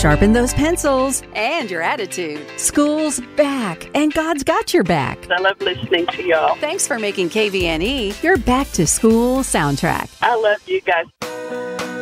Sharpen those pencils And your attitude. School's back, and God's got your back. I love listening to y'all. Thanks for making KVNE Your back to school soundtrack. I love you guys.